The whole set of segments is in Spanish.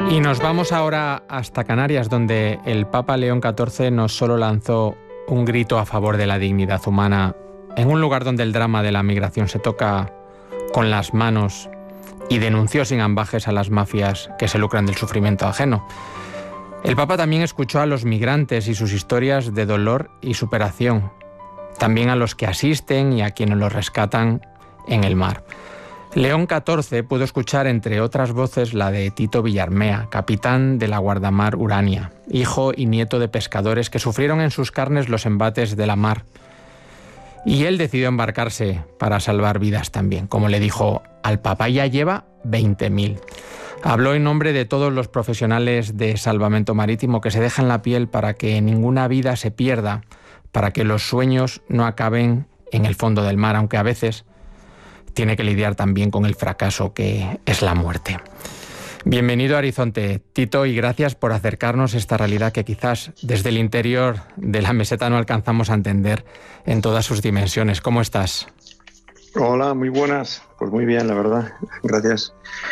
Y nos vamos ahora hasta Canarias, donde el Papa León XIV no solo lanzó un grito a favor de la dignidad humana, en un lugar donde el drama de la migración se toca con las manos, y denunció sin ambages a las mafias que se lucran del sufrimiento ajeno. El Papa también escuchó a los migrantes y sus historias de dolor y superación, también a los que asisten y a quienes los rescatan en el mar. León XIV pudo escuchar, entre otras voces, la de Tito Villarmea, capitán de la guardamar Urania, hijo y nieto de pescadores que sufrieron en sus carnes los embates de la mar. Y él decidió embarcarse para salvar vidas también. Como le dijo al Papa, ya lleva 20.000. Habló en nombre de todos los profesionales de salvamento marítimo que se dejan la piel para que ninguna vida se pierda, para que los sueños no acaben en el fondo del mar, aunque a veces tiene que lidiar también con el fracaso que es la muerte. Bienvenido a Horizonte, Tito, y gracias por acercarnos a esta realidad que quizás desde el interior de la meseta no alcanzamos a entender en todas sus dimensiones. ¿Cómo estás? Hola, muy buenas. Pues muy bien, la verdad. Gracias.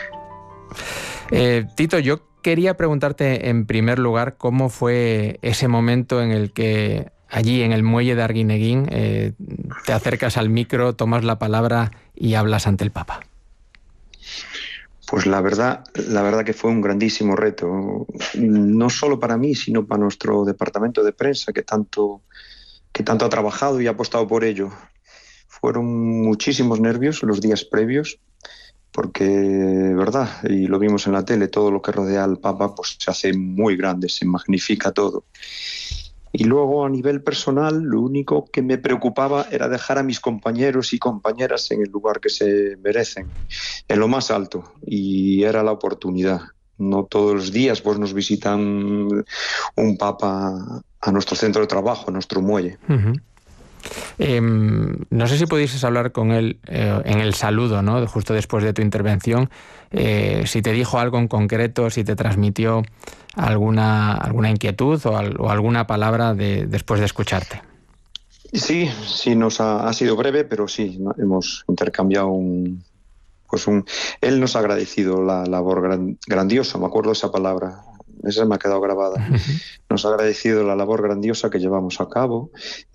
Tito, yo quería preguntarte en primer lugar cómo fue ese momento en el que allí en el muelle de Arguineguín te acercas al micro, tomas la palabra y hablas ante el Papa. Pues la verdad que fue un grandísimo reto, no solo para mí, sino para nuestro departamento de prensa que tanto ha trabajado y ha apostado por ello. Fueron muchísimos nervios los días previos, porque, verdad, y lo vimos en la tele, todo lo que rodea al Papa pues se hace muy grande, se magnifica todo. Y luego, a nivel personal, lo único que me preocupaba era dejar a mis compañeros y compañeras en el lugar que se merecen, en lo más alto, y era la oportunidad. No todos los días pues nos visitan un Papa a nuestro centro de trabajo, a nuestro muelle. Uh-huh. No sé si pudieses hablar con él en el saludo, ¿no? Justo después de tu intervención, si te dijo algo en concreto, si te transmitió alguna inquietud o alguna palabra después de escucharte. Sí, nos ha sido breve, pero sí, hemos intercambiado él nos ha agradecido la labor grandiosa, me acuerdo esa palabra. Esa me ha quedado grabada. Nos ha agradecido la labor grandiosa que llevamos a cabo.